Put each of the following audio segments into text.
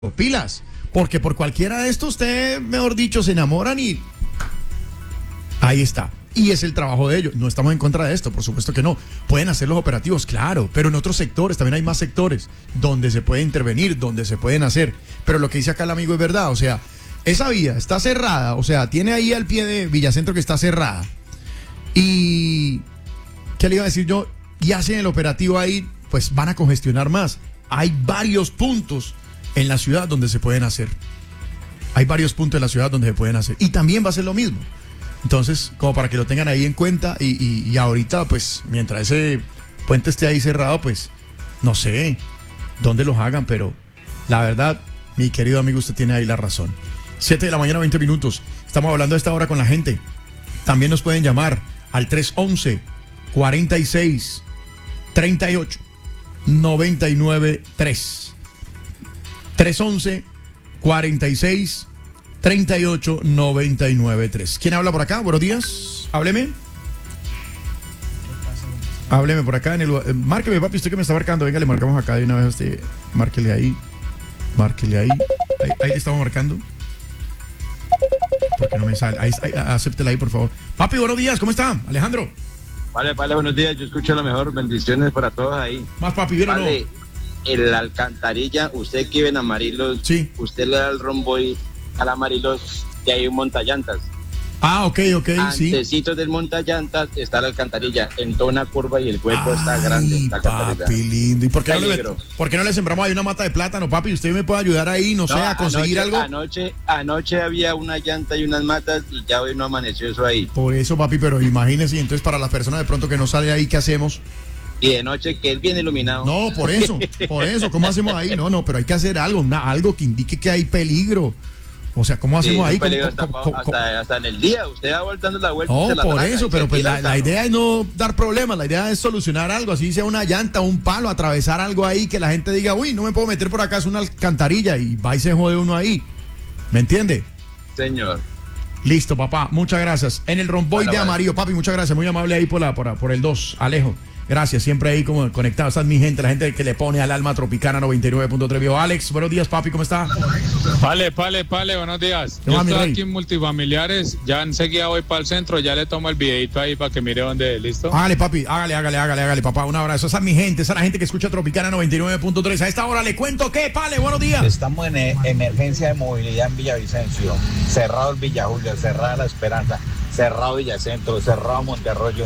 pilas, porque por cualquiera de estos usted, mejor dicho, se enamoran y ahí está. Y es el trabajo de ellos. No estamos en contra de esto, por supuesto que no. Pueden hacer los operativos, claro, pero en otros sectores, también hay más sectores donde se puede intervenir, donde se pueden hacer. Pero lo que dice acá el amigo es verdad, o sea, esa vía está cerrada, o sea, tiene ahí al pie de Villacentro que está cerrada. Y, ¿qué le iba a decir yo? Y hacen el operativo ahí, pues van a congestionar más. Hay varios puntos en la ciudad donde se pueden hacer. Hay varios puntos en la ciudad donde se pueden hacer. Y también va a ser lo mismo. Entonces, como para que lo tengan ahí en cuenta y ahorita, pues, mientras ese puente esté ahí cerrado, pues, no sé dónde los hagan, pero la verdad, mi querido amigo, usted tiene ahí la razón. 7 de la mañana, 20 minutos. Estamos hablando a esta hora con la gente. También nos pueden llamar al 311-46-38-99-3. 311-46-38-99-3. ¿Quién habla por acá? Buenos días. Hábleme. Hábleme por acá en el... márqueme, papi, usted que me está marcando. Venga, le marcamos acá de una vez a usted. Márquele ahí. Márquele ahí. Ahí le estamos marcando. Porque no me sale. Ahí, acéptela ahí, por favor. Papi, buenos días. ¿Cómo está? Alejandro. Vale, buenos días. Yo escucho lo mejor. Bendiciones para todos ahí. Más, papi, ¿vieron o no? El alcantarilla, usted que vive en Amarillos, sí. Usted le da el romboy al Amarillos y hay un montallantas. Ah, ok, sí. Antecitos del montallantas está la alcantarilla, en toda una curva y el hueco está grande. Papi, lindo. ¿Y por qué no le sembramos ahí una mata de plátano, papi? ¿Usted me puede ayudar ahí, no sé, a conseguir algo? Anoche había una llanta y unas matas y ya hoy no amaneció eso ahí. Por eso, papi, pero imagínese, entonces para las personas de pronto que no sale ahí, ¿qué hacemos? Y de noche que es bien iluminado. No, por eso, ¿cómo hacemos ahí? No, pero hay que hacer algo, algo que indique que hay peligro. O sea, ¿cómo hacemos ahí? Hasta en el día, usted va voltando la vuelta. No, por eso, pero pues la idea es no dar problemas, la idea es solucionar algo, así sea una llanta, un palo, atravesar algo ahí, que la gente diga, uy, no me puedo meter por acá, es una alcantarilla, y va y se jode uno ahí. ¿Me entiende? Señor. Listo, papá, muchas gracias. En el romboy de Amarillo, papi, muchas gracias, muy amable ahí por el 2, Alejo. Gracias, siempre ahí como conectado. Esa es mi gente, la gente que le pone al alma Tropicana 99.3. Vio Alex, buenos días, papi, ¿cómo está? Vale, buenos días. Yo estoy aquí en Multifamiliares, ya enseguida voy para el centro, ya le tomo el videito ahí para que mire dónde es, ¿listo? Hágale, papi, hágale, papá, un abrazo. Esa es mi gente, esa es la gente que escucha Tropicana 99.3. A esta hora le cuento que, Pale, buenos días. Estamos en emergencia de movilidad en Villavicencio, cerrado el Villa Julio, cerrada La Esperanza, cerrado Villacentro, cerrado Monterroyo.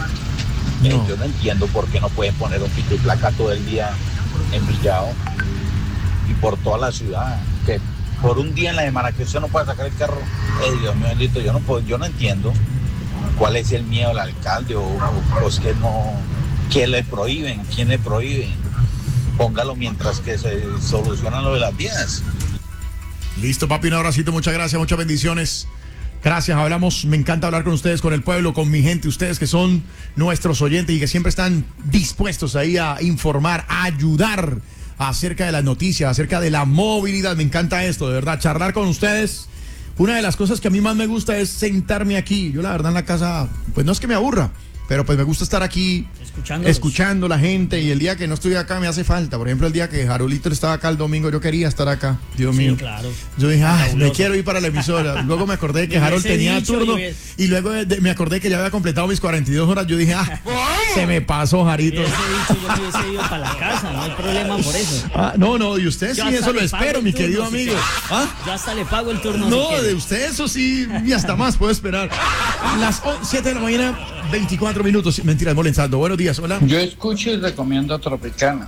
No. Yo no entiendo por qué no pueden poner un pico y placa todo el día en Villao y por toda la ciudad. Que por un día en la semana que usted no puede sacar el carro. Dios mío bendito, yo no entiendo cuál es el miedo al alcalde o que no, ¿quién le prohíben? ¿Quién le prohíbe? Póngalo mientras que se solucionan lo de las vías. Listo, papi, un abracito, muchas gracias, muchas bendiciones. Gracias, hablamos, me encanta hablar con ustedes, con el pueblo, con mi gente, ustedes que son nuestros oyentes y que siempre están dispuestos ahí a informar, a ayudar acerca de las noticias, acerca de la movilidad. Me encanta esto, de verdad, charlar con ustedes. Una de las cosas que a mí más me gusta es sentarme aquí. Yo la verdad en la casa, pues no es que me aburra, pero pues me gusta estar aquí escuchando la gente, y el día que no estoy acá me hace falta. Por ejemplo, el día que Jarolito estaba acá el domingo, yo quería estar acá, Dios mío. Claro. Yo dije, me quiero ir para la emisora. Luego me acordé que Harold tenía turno y luego me acordé que ya había completado mis 42 horas. Yo dije, se me pasó, Jarito. Yo me hubiese ido para la casa, no hay problema por eso. No, y usted sí, eso lo espero, mi querido amigo. Yo hasta le pago el turno. No, de usted eso sí, y hasta más puedo esperar. Las 7 de la mañana, 24 minutos. Mentira, molestando. Buenos días, hola. Yo escucho y recomiendo Tropicana.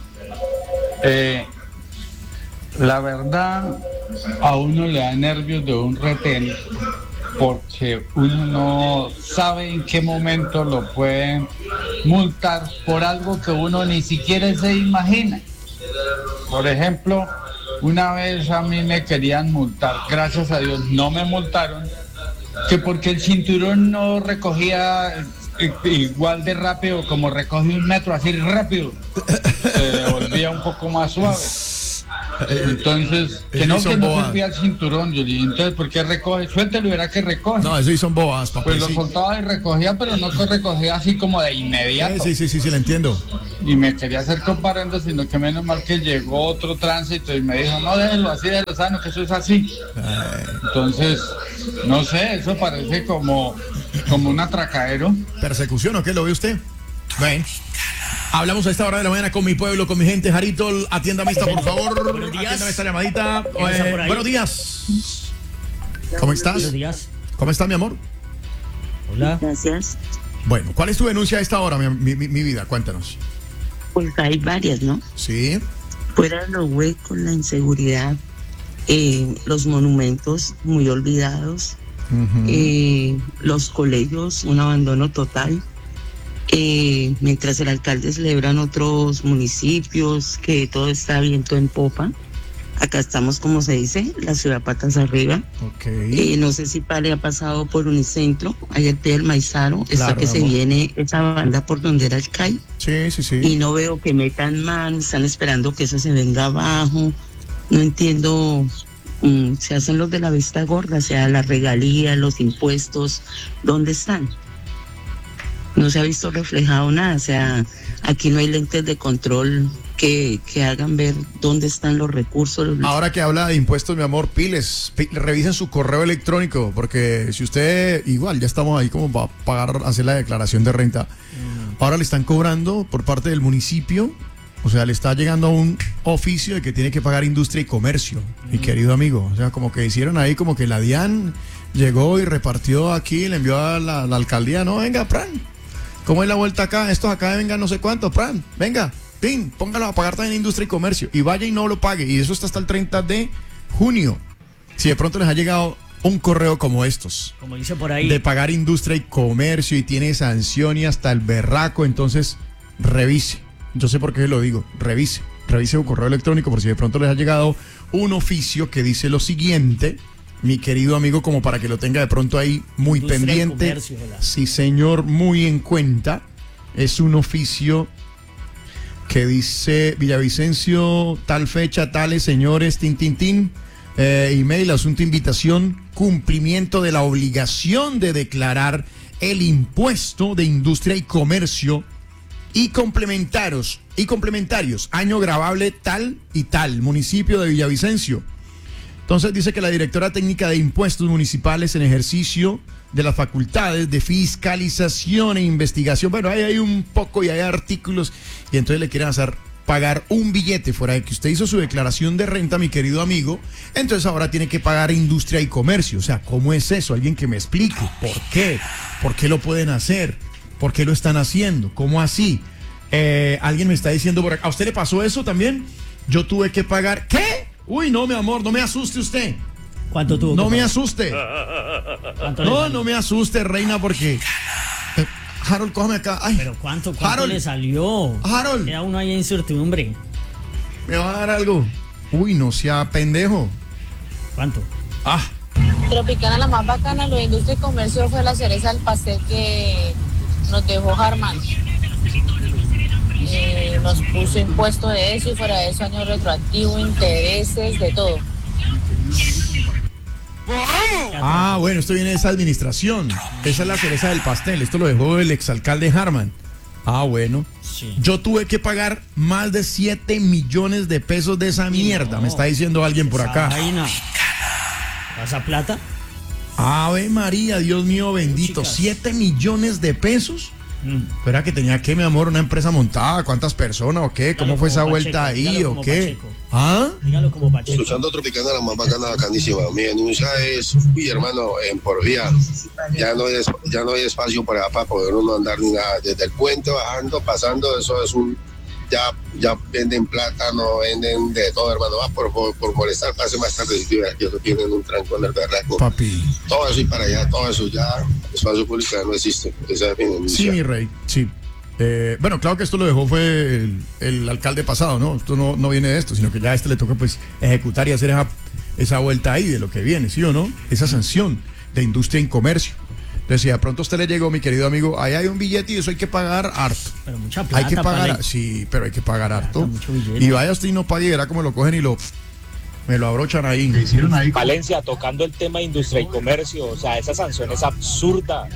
La verdad, a uno le da nervios de un retén porque uno no sabe en qué momento lo pueden multar por algo que uno ni siquiera se imagina. Por ejemplo, una vez a mí me querían multar, gracias a Dios no me multaron, que porque el cinturón no recogía igual de rápido como recoge un metro, así rápido, se volvía un poco más suave. Entonces, que Eso no son se boas. servía el cinturón, Yoli. Entonces, ¿por qué recoge? Suéltelo, verá que recoge. No, eso sí son boas, papá. Pues lo Sí. soltaba y recogía, pero no que recogía así como de inmediato. Sí, le entiendo. Y me quería hacer comparando, sino que menos mal que llegó otro tránsito y me dijo, no, déjelo así, déjelo sano, que eso es así. Entonces, no sé, eso parece como un atracadero. ¿Persecución o qué? ¿Lo ve usted? Bueno. Hablamos a esta hora de la mañana con mi pueblo, con mi gente. Jarito, atiéndame esta, por favor. Buenos días. Atiéndame esta llamadita. ¿Quién está por ahí? Buenos días. ¿Cómo estás? Buenos días. ¿Cómo está, mi amor? Hola. Gracias. Bueno, ¿cuál es tu denuncia a esta hora, mi vida? Cuéntanos. Pues hay varias, ¿no? Sí. Fuera de los huecos, la inseguridad, los monumentos muy olvidados, los colegios, un abandono total. Mientras el alcalde celebra en otros municipios que todo está viento en popa, acá estamos, como se dice, la ciudad patas arriba. Ok. No sé si le ha pasado por Unicentro, allá al pie del Maizaro, está Claro, que se amor. viene esa banda por donde era el CAI, Sí. y no veo que metan mano, están esperando que eso se venga abajo, no entiendo. Se hacen los de la vista gorda, o sea, la regalía, los impuestos, ¿dónde están? No se ha visto reflejado nada, o sea, aquí no hay lentes de control que hagan ver dónde están los recursos. Ahora que habla de impuestos, mi amor, revisen su correo electrónico, porque si usted, igual, ya estamos ahí como para pagar, hacer la declaración de renta. Ahora le están cobrando por parte del municipio, o sea, le está llegando un oficio de que tiene que pagar industria y comercio, mi querido amigo. O sea, como que hicieron ahí, como que la DIAN llegó y repartió aquí, le envió a la alcaldía, no, venga, Pran, ¿cómo es la vuelta acá? Estos acá vengan no sé cuánto, Pran, venga, pin, póngalo a pagar también industria y comercio, y vaya y no lo pague, y eso está hasta el 30 de junio. Si de pronto les ha llegado un correo como estos, Como dice por ahí. de pagar industria y comercio y tiene sanción y hasta el berraco, entonces revise. Yo sé por qué lo digo, revise su correo electrónico por si de pronto les ha llegado un oficio que dice lo siguiente, mi querido amigo, como para que lo tenga de pronto ahí muy Industria y pendiente. comercio, hola. Sí, señor, muy en cuenta. Es un oficio que dice Villavicencio, tal fecha, tales señores, tin. Email, asunto, invitación, cumplimiento de la obligación de declarar el impuesto de industria y comercio y complementarios, año grabable tal y tal, municipio de Villavicencio. Entonces dice que la directora técnica de impuestos municipales en ejercicio de las facultades de fiscalización e investigación, bueno, ahí hay un poco y hay artículos, y entonces le quieren hacer pagar un billete fuera de que usted hizo su declaración de renta, mi querido amigo, entonces ahora tiene que pagar industria y comercio. O sea, ¿cómo es eso? Alguien que me explique. ¿Por qué? ¿Por qué lo pueden hacer? ¿Por qué lo están haciendo? ¿Cómo así? Alguien me está diciendo por acá, ¿a usted le pasó eso también? Yo tuve que pagar. ¿Qué? Uy, no, mi amor, no me asuste usted. ¿Cuánto tuvo? No que me pagar? asuste. ¿Cuánto le No, salió? no me asuste, reina, porque... Harold, cógeme acá. Ay, Pero ¿cuánto Harold, le salió? Harold. Queda uno ahí en incertidumbre. ¿me va a dar algo? Uy, no sea pendejo. ¿Cuánto? Ah, Tropicana, la más bacana, lo de industria y comercio fue la cereza del pastel que nos dejó Harman. Nos puso impuesto de eso y fuera de eso año retroactivo, intereses, de todo. ah, bueno, esto viene de esa administración. Esa es la cereza del pastel. Esto lo dejó el exalcalde Harman. Ah, bueno. Sí. Yo tuve que pagar más de 7 millones de pesos de esa mierda, no. me está diciendo alguien por Esa acá. vaina. ¿Pasa plata? Ave María, Dios mío bendito, Chicas. 7 millones de pesos. ¿Era que tenía que, mi amor, una empresa montada? ¿Cuántas personas o qué? ¿Cómo Dígalo fue como esa vuelta Pacheco, ahí dígalo o como qué? Pacheco. ¿Ah? Dígalo como Pacheco. Escuchando Tropicana, la más bacana, bacanísima. Mi denuncia es, uy, hermano, por vía, ya no hay espacio para poder uno andar ni nada. Desde el puente bajando, pasando, eso es ya venden plátano, venden de todo, hermano. Va por molestar, pase más tarde si que eso tienen un tranco en el berraco. Papi. Todo eso y para allá, todo eso ya, espacio público ya no existe. Esa es mi denuncia. Sí, mi rey, sí. Bueno, claro que esto lo dejó fue el alcalde pasado, ¿no? Esto no viene de esto, sino que ya a este le toca pues ejecutar y hacer esa vuelta ahí de lo que viene, ¿sí o no? Esa sanción de industria y comercio. Entonces, si de pronto a usted le llegó, mi querido amigo, ahí hay un billete y eso hay que pagar harto. Pero mucha plata. Hay que pagar, Pale. sí, pero hay que pagar harto. mucho billete. Y vaya usted y no pague y verá cómo lo cogen y lo Me lo abrochan ahí. Valencia, tocando el tema de industria y comercio, o sea, esa sanción es absurda.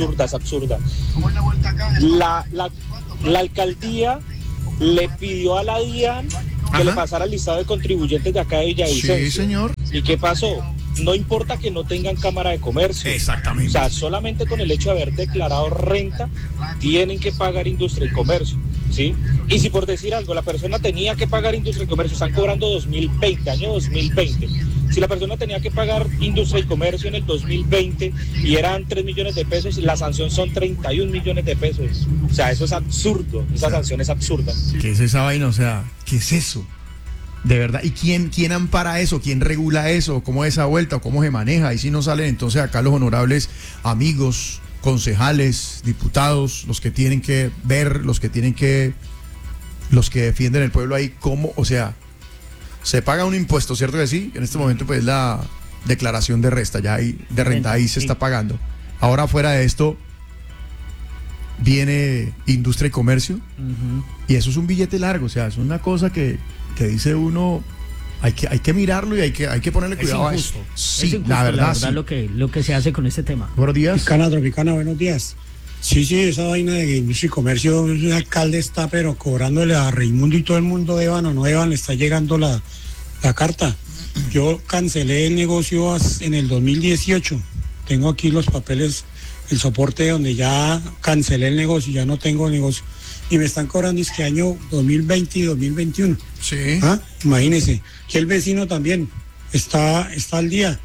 La alcaldía le pidió a la DIAN que le pasara el listado de contribuyentes de acá de Villavicencio. Sí, señor. ¿Y qué pasó? No importa que no tengan cámara de comercio. Exactamente. O sea, solamente con el hecho de haber declarado renta, tienen que pagar industria y comercio, ¿sí? Y si por decir algo, la persona tenía que pagar industria y comercio, están cobrando 2020, año 2020. Si la persona tenía que pagar industria y comercio en el 2020 y eran 3 millones de pesos, la sanción son 31 millones de pesos. O sea, eso es absurdo. Esa sanción es absurda. ¿Qué es esa vaina? O sea, ¿qué es eso? De verdad, ¿y quién ampara eso? ¿Quién regula eso? ¿Cómo es esa vuelta? ¿Cómo se maneja? Ahí sí no salen entonces acá los honorables amigos, concejales, diputados, los que tienen que ver, los que defienden el pueblo ahí, ¿cómo? O sea, se paga un impuesto, ¿cierto que sí? En este momento pues la declaración de renta ahí se está pagando. Ahora fuera de esto viene industria y comercio, y eso es un billete largo, o sea, es una cosa que dice uno, hay que mirarlo y hay que ponerle cuidado a eso. Sí, es injusto, la verdad sí. Lo que se hace con este tema. Buenos días. Tropicana, buenos días. Sí, esa vaina de industria y comercio, el alcalde está pero cobrándole a Raimundo y todo el mundo deban o no deban, le está llegando la carta. Yo cancelé el negocio en el 2018. Tengo aquí los papeles, el soporte donde ya cancelé el negocio, ya no tengo negocio. Y me están cobrando este año 2020 y 2021. Sí. Imagínense, que el vecino también está al día.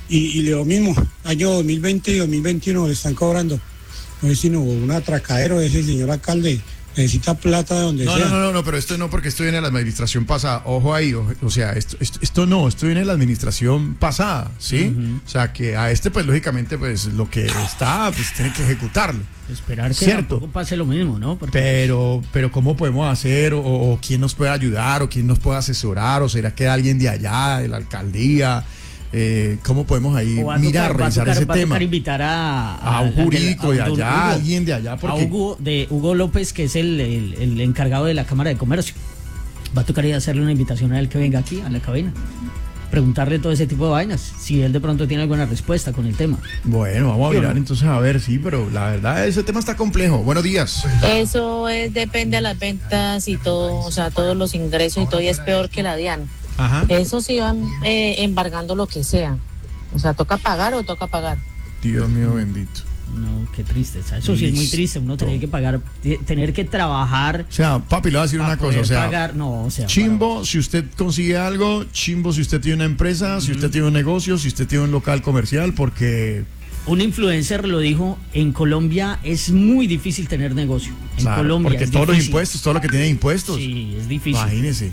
Y lo mismo, año 2020 y 2021 le están cobrando. No es sino un atracadero ese señor alcalde. Necesita plata de donde sea. No, pero esto no, porque esto viene de la administración pasada. Ojo ahí, o sea, esto viene de la administración pasada, ¿sí? O sea, que a pues lógicamente, pues lo que está, pues tiene que ejecutarlo. Esperar que tampoco pase lo mismo, ¿no? Porque... Pero ¿cómo podemos hacer? O quién nos puede ayudar? ¿O quién nos puede asesorar? ¿O será que alguien de allá, de la alcaldía? ¿Cómo podemos ahí revisar ese tema? Va a invitar a un jurídico de allá, alguien de allá. A Hugo López, que es el encargado de la Cámara de Comercio. Va a tocar ir a hacerle una invitación a él que venga aquí a la cabina. Preguntarle todo ese tipo de vainas, si él de pronto tiene alguna respuesta con el tema. Bueno, vamos a mirar entonces a ver, sí, pero la verdad ese tema está complejo. Buenos días. Eso depende de las ventas y todo, o sea, todos los ingresos y todo, y es peor que la DIAN. Ajá. Eso sí van embargando lo que sea. O sea, toca pagar o toca pagar. Dios mío bendito. No, qué tristeza. Eso sí es muy triste. Uno tener que pagar, tener que trabajar. O sea, papi, le voy a decir una cosa. O sea, pagar, chimbo si usted consigue algo, chimbo si usted tiene una empresa, si usted tiene un negocio, si usted tiene un local comercial, porque... Un influencer lo dijo, en Colombia es muy difícil tener negocio. En Colombia porque es todos difícil. Los impuestos, todo lo que tiene impuestos. Sí, es difícil. Imagínese.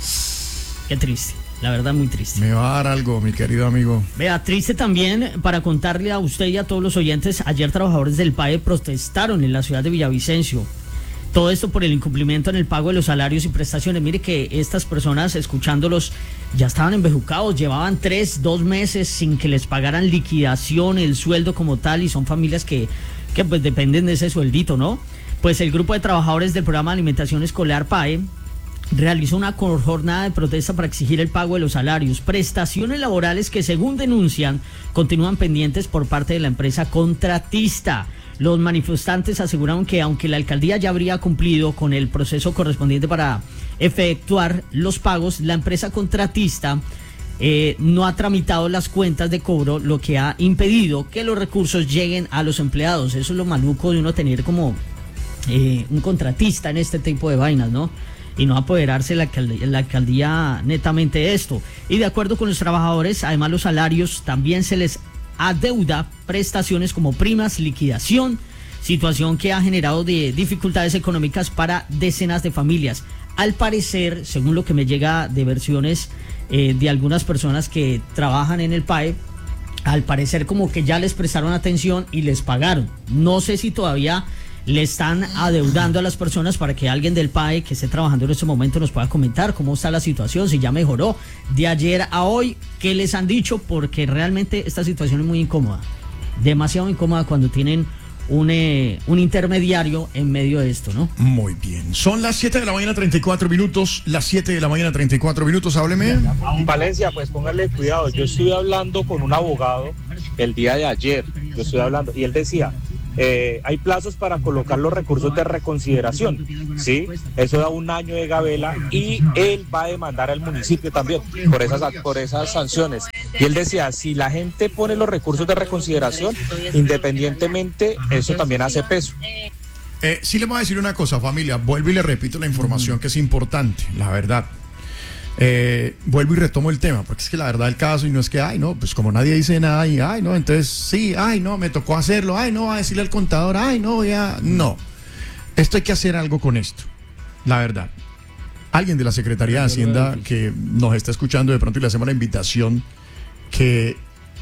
Qué triste, la verdad muy triste. Me va a dar algo, mi querido amigo. Vea, triste también para contarle a usted y a todos los oyentes, ayer trabajadores del PAE protestaron en la ciudad de Villavicencio. Todo esto por el incumplimiento en el pago de los salarios y prestaciones. Mire que estas personas, escuchándolos, ya estaban embejucados, llevaban 2 meses sin que les pagaran liquidación, el sueldo como tal, y son familias que pues dependen de ese sueldito, ¿no? Pues el grupo de trabajadores del programa de alimentación escolar PAE realizó una jornada de protesta para exigir el pago de los salarios, prestaciones laborales que, según denuncian, continúan pendientes por parte de la empresa contratista. Los manifestantes aseguraron que aunque la alcaldía ya habría cumplido con el proceso correspondiente para efectuar los pagos, la empresa contratista no ha tramitado las cuentas de cobro, lo que ha impedido que los recursos lleguen a los empleados. Eso es lo maluco de uno tener como un contratista en este tipo de vainas, ¿no? Y no apoderarse la alcaldía netamente de esto. Y de acuerdo con los trabajadores, además los salarios también se les adeuda prestaciones como primas, liquidación, situación que ha generado de dificultades económicas para decenas de familias. Al parecer, según lo que me llega de versiones de algunas personas que trabajan en el PAE, al parecer como que ya les prestaron atención y les pagaron. No sé si todavía le están adeudando a las personas, para que alguien del PAE que esté trabajando en este momento nos pueda comentar cómo está la situación, si ya mejoró de ayer a hoy, qué les han dicho, porque realmente esta situación es muy incómoda, demasiado incómoda cuando tienen un intermediario en medio de esto, ¿no? Muy bien. Son las 7 de la mañana, 34 minutos. Las 7 de la mañana, 34 minutos. Hábleme. Valencia, pues póngale cuidado. Yo estuve hablando con un abogado el día de ayer. Y él decía, hay plazos para colocar los recursos de reconsideración, ¿sí? Eso da 1 año de gabela y él va a demandar al municipio también por esas sanciones. Y él decía, si la gente pone los recursos de reconsideración, independientemente, eso también hace peso. Sí le voy a decir una cosa, familia. Vuelvo y le repito la información que es importante, la verdad. Vuelvo y retomo el tema, porque es que la verdad el caso, y no es que, ay, no, pues como nadie dice nada, y ay, no, entonces sí, ay, no, me tocó hacerlo, ay, no, va a decirle al contador, ay, no, ya, no. Esto hay que hacer algo con esto, la verdad. Alguien de la Secretaría de Hacienda que nos está escuchando de pronto y le hacemos la invitación que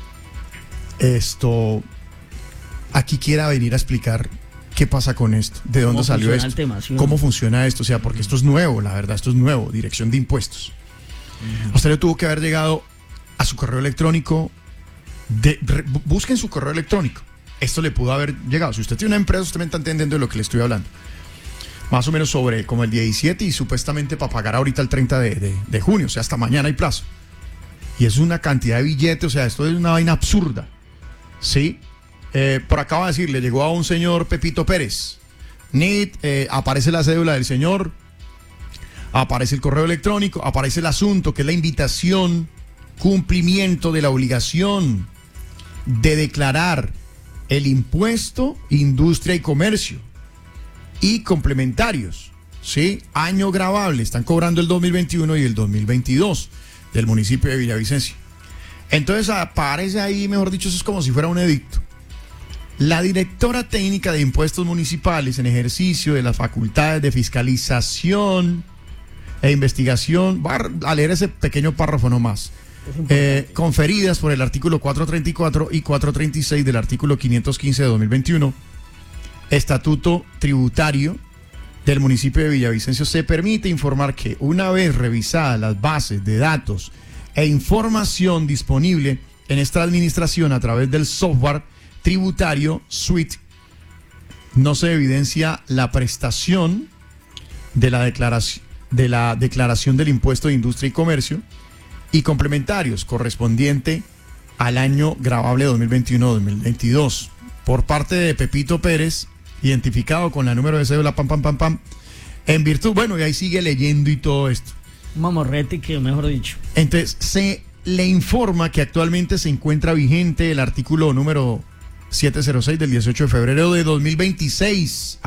esto aquí quiera venir a explicar qué pasa con esto, de dónde salió esto, cómo funciona esto, o sea, porque esto es nuevo, la verdad, esto es nuevo, Dirección de Impuestos. Usted le tuvo que haber llegado a su correo electrónico, busquen su correo electrónico, esto le pudo haber llegado. Si usted tiene una empresa, usted me está entendiendo de lo que le estoy hablando. Más o menos sobre como el 17 y supuestamente para pagar ahorita el 30 de junio, o sea, hasta mañana hay plazo. Y es una cantidad de billetes, o sea, esto es una vaina absurda, ¿sí? Por acá va a decir, le llegó a un señor Pepito Pérez. Aparece la cédula del señor, aparece el correo electrónico, aparece el asunto, que es la invitación, cumplimiento de la obligación de declarar el impuesto, industria y comercio y complementarios, ¿sí? Año gravable, están cobrando el 2021 y el 2022 del municipio de Villavicencio. Entonces aparece ahí, mejor dicho, eso es como si fuera un edicto. La directora técnica de impuestos municipales en ejercicio de las facultades de fiscalización e investigación, va a leer ese pequeño párrafo nomás, conferidas por el artículo 434 y 436 del artículo 515 de 2021, estatuto tributario del municipio de Villavicencio, se permite informar que una vez revisadas las bases de datos e información disponible en esta administración a través del software tributario Suite, no se evidencia la prestación de la declaración del impuesto de industria y comercio y complementarios correspondiente al año gravable 2021-2022 por parte de Pepito Pérez, identificado con la número de cédula en virtud, bueno, y ahí sigue leyendo y todo esto. Mamorrete, que mejor dicho. Entonces se le informa que actualmente se encuentra vigente el artículo número 706 del 18 de febrero de 2026,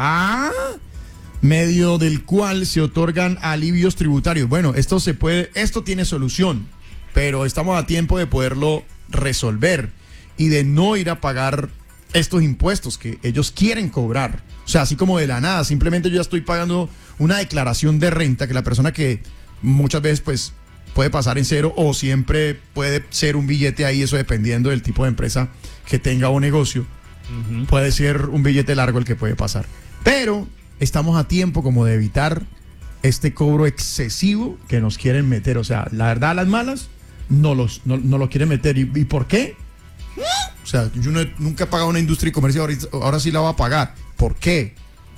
medio del cual se otorgan alivios tributarios. Bueno, esto tiene solución, pero estamos a tiempo de poderlo resolver y de no ir a pagar estos impuestos que ellos quieren cobrar. O sea, así como de la nada, simplemente yo ya estoy pagando una declaración de renta que la persona que muchas veces pues puede pasar en cero o siempre puede ser un billete ahí, eso dependiendo del tipo de empresa que tenga o negocio. Puede ser un billete largo el que puede pasar. Pero estamos a tiempo como de evitar este cobro excesivo que nos quieren meter. O sea, la verdad, las malas no lo quieren meter. ¿Y por qué? O sea, yo nunca he pagado una industria y comercio, ahora sí la voy a pagar. ¿Por qué?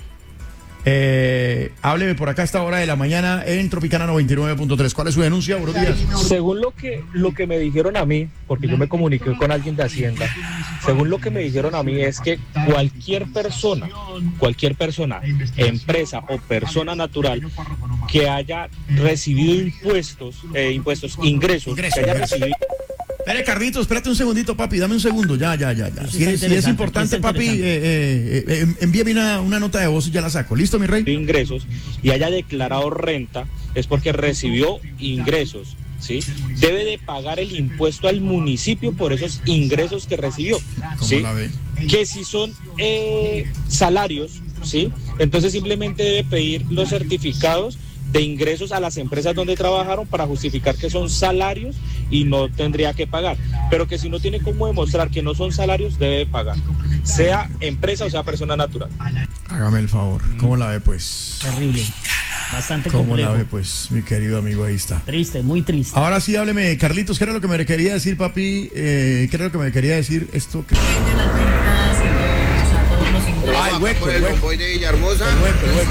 Hábleme por acá a esta hora de la mañana en Tropicana 99.3. ¿Cuál es su denuncia? Buenos días. Según lo que me dijeron a mí, porque yo me comuniqué con alguien de Hacienda, según lo que me dijeron a mí es que cualquier persona, empresa o persona natural que haya recibido ingresos, que haya recibido... Espere, Carlitos, espérate un segundito, papi, dame un segundo, ya. Si es importante, papi, envíame una nota de voz y ya la saco. ¿Listo, mi rey? Ingresos y haya declarado renta es porque recibió ingresos, ¿sí? Debe de pagar el impuesto al municipio por esos ingresos que recibió, ¿sí? Que si son salarios, ¿sí? Entonces simplemente debe pedir los certificados de ingresos a las empresas donde trabajaron para justificar que son salarios y no tendría que pagar, pero que si no tiene cómo demostrar que no son salarios, debe pagar, sea empresa o sea persona natural. Hágame el favor, ¿cómo la ve pues? Terrible, bastante complejo. ¿Cómo la ve pues, mi querido amigo? Ahí está. Triste, muy triste. Ahora sí, hábleme, Carlitos, ¿qué era lo que me quería decir, papi? ¿Qué era lo que me quería decir esto? El hueco. El romboide de Villahermosa. El hueco.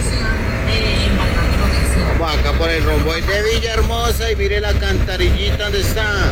Vamos acá por el romboide de Villahermosa y mire la alcantarillita donde está.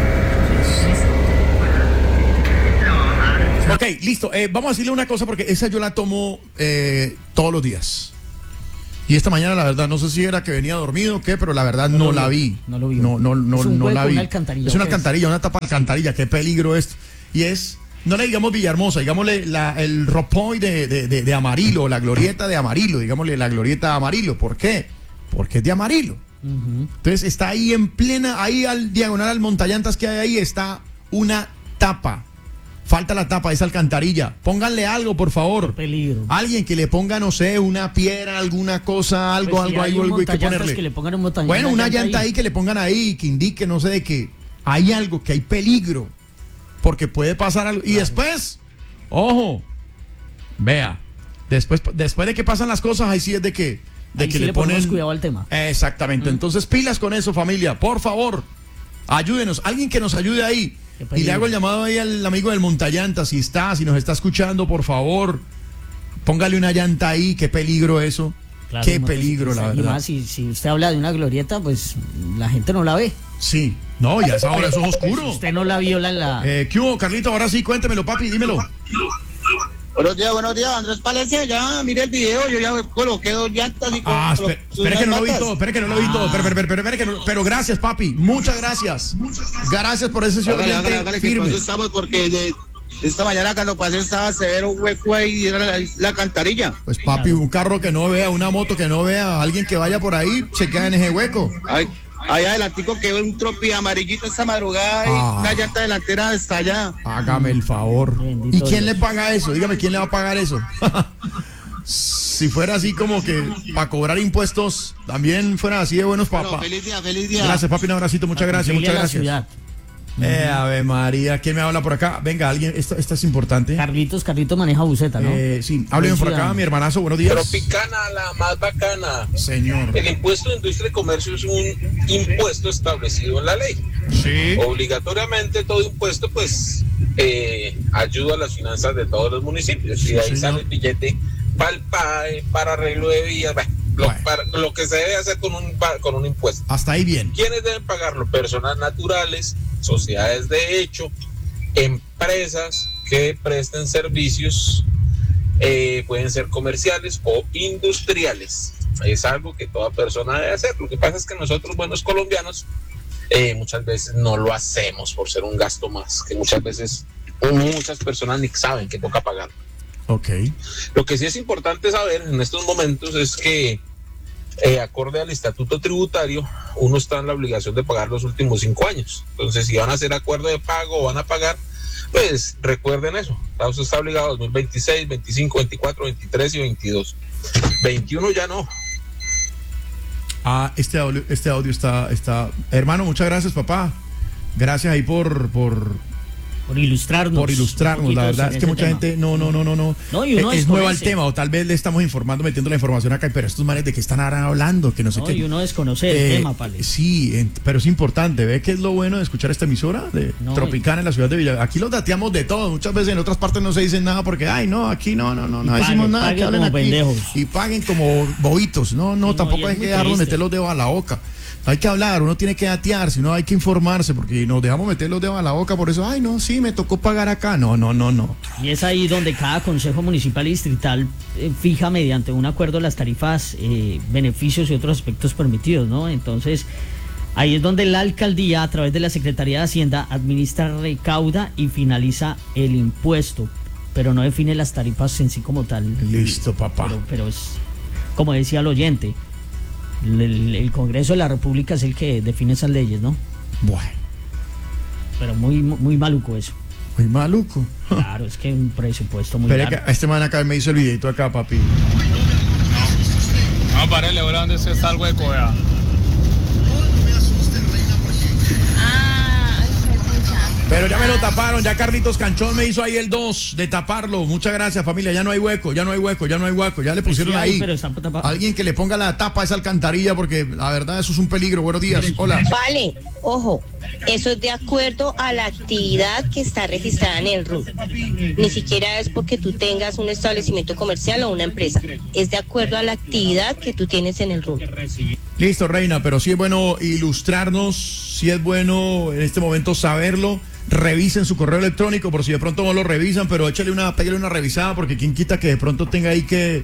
Ok, listo. Vamos a decirle una cosa porque esa yo la tomo todos los días. Y esta mañana, la verdad, no sé si era que venía dormido o qué, pero la verdad no la vi. No lo vi. No la vi. Una alcantarilla. Es una alcantarilla, una tapa de alcantarilla. Qué peligro esto. Y es, no le digamos Villahermosa, digámosle el Ropoy de Amarillo, la glorieta de Amarillo, digámosle la glorieta de Amarillo. ¿Por qué? Porque es de Amarillo. Entonces está ahí en plena, ahí al diagonal al montallantas que hay ahí, está una tapa. Falta la tapa de esa alcantarilla. Pónganle algo, por favor. Qué peligro. Alguien que le ponga, no sé, una piedra, alguna cosa, algo, pues si algo hay que ponerle. Que le pongan bueno, una llanta ahí que le pongan ahí, que indique, no sé, de que hay algo, que hay peligro. Porque puede pasar algo. Y después, ojo, vea, después de que pasan las cosas, ahí sí es de que sí le ponen cuidado al tema. Exactamente. Entonces, pilas con eso, familia, por favor. Ayúdenos, alguien que nos ayude ahí. Y le hago el llamado ahí al amigo del Montallanta, si nos está escuchando, por favor, póngale una llanta ahí, qué peligro eso. Claro, qué peligro, la verdad. Y más, si usted habla de una glorieta, pues la gente no la ve. Sí, no, ya es ahora, eso es oscuro. Si usted no la viola en la... ¿Qué hubo, Carlito? Ahora sí, cuéntemelo, papi, dímelo. Buenos días, Andrés Palencia, ya mire el video, yo ya coloqué 2 llantas y espera que no lo vi todo, pero gracias, papi, muchas gracias. Gracias por ese hágale, firme. Estamos porque esta mañana cuando pasé estaba severo un hueco ahí y era la alcantarilla. Pues papi, un carro que no vea, una moto que no vea, alguien que vaya por ahí, se queda en ese hueco. Ahí adelantico que un tropi amarillito esta madrugada y la llanta delantera está allá. Hágame el favor. Bendito ¿Y quién Dios. Le paga eso? Dígame, ¿quién le va a pagar eso? Si fuera así como que para cobrar impuestos, también fuera así de buenos papás. Feliz día. Gracias, papi, un abracito, muchas gracias. Ave María, ¿quién me habla por acá? Venga, alguien, esta es importante. Carlitos maneja buceta, ¿no? Sí, hábleme por acá, mi hermanazo, buenos días. Tropicana, la más bacana. Señor. El impuesto de industria y comercio es un impuesto establecido en la ley. Sí. Obligatoriamente todo impuesto, pues, ayuda a las finanzas de todos los municipios. Y ahí sale el billete para el PAE, para arreglo de vías, lo que se debe hacer con un impuesto. Hasta ahí bien. ¿Quiénes deben pagarlo? Personas naturales, sociedades de hecho, empresas que presten servicios, pueden ser comerciales o industriales. Es algo que toda persona debe hacer. Lo que pasa es que nosotros, buenos colombianos, muchas veces no lo hacemos por ser un gasto más, que muchas veces muchas personas ni saben que toca pagar. Okay. Lo que sí es importante saber en estos momentos es que acorde al estatuto tributario, uno está en la obligación de pagar los últimos 5 años. Entonces, si van a hacer acuerdo de pago o van a pagar, pues recuerden eso. Usted está obligado 2026, 25, 24, 23 y 22. 21 ya no. Este audio está. Hermano, muchas gracias, papá. Gracias ahí por ilustrarnos, la verdad es que mucha gente no es nueva al tema, o tal vez le estamos metiendo la información acá, pero estos manes de que están ahora hablando, que no sé qué. Y uno desconoce el tema, Pale. Sí, pero es importante, ¿ve qué es lo bueno de escuchar esta emisora de Tropicana en la ciudad de Villavicencio? Aquí los dateamos de todo, muchas veces en otras partes no se dicen nada porque, aquí no decimos nada, que hablen aquí pendejos. Y paguen como bobitos, tampoco hay que dejarlos meter los dedos a la boca. Hay que hablar, uno tiene que datear, si no hay que informarse, porque nos dejamos meter los dedos a la boca por eso, me tocó pagar acá, no. Y es ahí donde cada consejo municipal y distrital fija mediante un acuerdo las tarifas, beneficios y otros aspectos permitidos, ¿no? Entonces, ahí es donde la alcaldía, a través de la Secretaría de Hacienda, administra, recauda y finaliza el impuesto, pero no define las tarifas en sí como tal. Listo, papá. Pero es, como decía el oyente, el Congreso de la República es el que define esas leyes, ¿no? Bueno. Pero muy maluco eso. Muy maluco. Claro, es que un presupuesto muy largo. Este man acá me hizo el videito acá, papi. No, parele, hola, ¿dónde está el hueco, vea? Pero ya me lo taparon, ya Carlitos Canchón me hizo ahí el 2 de taparlo. Muchas gracias, familia, ya no hay hueco, ya le pusieron Sí, ahí. pero está tapado. Alguien que le ponga la tapa a esa alcantarilla porque la verdad eso es un peligro. Buenos días, hola. Vale, ojo, eso es de acuerdo a la actividad que está registrada en el RUT. Ni siquiera es porque tú tengas un establecimiento comercial o una empresa. Es de acuerdo a la actividad que tú tienes en el RUT. Listo, Reina, pero sí es bueno ilustrarnos, sí es bueno en este momento saberlo. Revisen su correo electrónico por si de pronto no lo revisan, pero pégale una revisada porque quién quita que de pronto tenga ahí que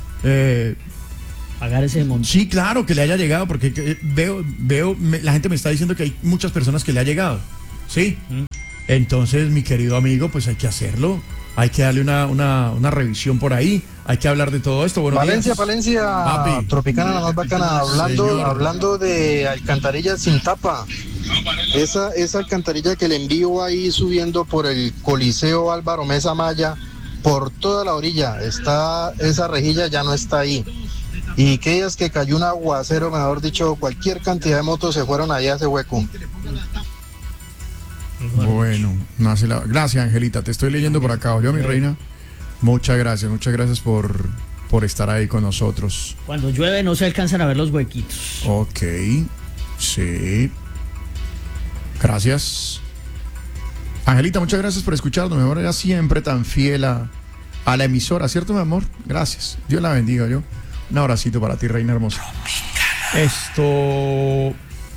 pagar ese monto. Sí, claro, que le haya llegado, porque la gente me está diciendo que hay muchas personas que le ha llegado, ¿sí? Entonces, mi querido amigo, pues hay que hacerlo, hay que darle una revisión por ahí, hay que hablar de todo esto. Valencia, Papi. Tropicana, la más bacana, hablando de alcantarillas sin tapa. Esa alcantarilla que le envío ahí subiendo por el Coliseo Álvaro Mesa Maya, por toda la orilla, esa rejilla ya no está ahí. Y que es que cayó un aguacero, mejor dicho, cualquier cantidad de motos se fueron allá a ese hueco. Bueno, gracias, Angelita, te estoy leyendo por acá, yo mi reina. Muchas gracias por estar ahí con nosotros. Cuando llueve no se alcanzan a ver los huequitos. Ok, sí. Gracias. Angelita, muchas gracias por escucharnos, mi amor, era siempre tan fiel a la emisora, ¿cierto, mi amor? Gracias, Dios la bendiga, yo. Un abracito para ti, reina hermosa. Esto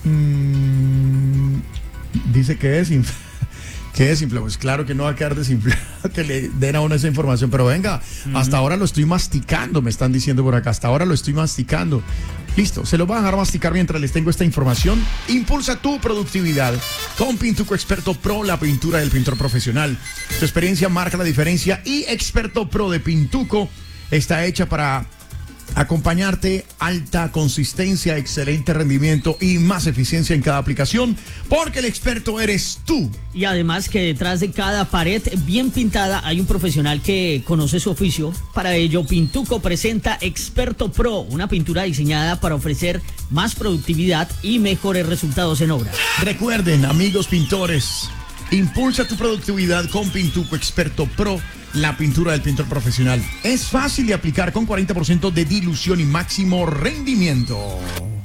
dice que es desinflado. Pues claro que no va a quedar desinflado que le den a uno esa información, pero venga, hasta ahora lo estoy masticando, me están diciendo por acá, hasta ahora lo estoy masticando. Listo, se lo van a dejar masticar mientras les tengo esta información. Impulsa tu productividad con Pintuco Experto Pro, la pintura del pintor profesional. Tu experiencia marca la diferencia y Experto Pro de Pintuco está hecha para acompañarte, alta consistencia, excelente rendimiento y más eficiencia en cada aplicación, porque el experto eres tú. Y además que detrás de cada pared bien pintada hay un profesional que conoce su oficio. Para ello, Pintuco presenta Experto Pro, una pintura diseñada para ofrecer más productividad y mejores resultados en obra. Recuerden, amigos pintores, impulsa tu productividad con Pintuco Experto Pro, la pintura del pintor profesional. Es fácil de aplicar con 40% de dilución y máximo rendimiento.